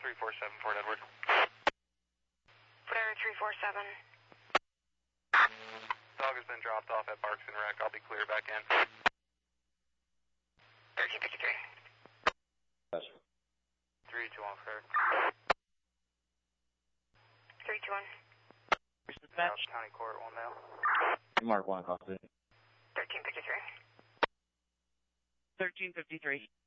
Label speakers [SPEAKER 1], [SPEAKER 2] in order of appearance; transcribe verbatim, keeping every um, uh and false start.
[SPEAKER 1] three four seven, Fort Edward.
[SPEAKER 2] Fort Edward three four seven.
[SPEAKER 1] Dog has been dropped off at Parks and Rec. I'll be clear back in.
[SPEAKER 2] thirteen fifty-three.
[SPEAKER 3] Yes.
[SPEAKER 1] three two one, clear.
[SPEAKER 2] three two one.
[SPEAKER 1] Dallas County Court, one now.
[SPEAKER 3] Mark one, copy.
[SPEAKER 2] thirteen fifty-three.
[SPEAKER 4] thirteen fifty-three.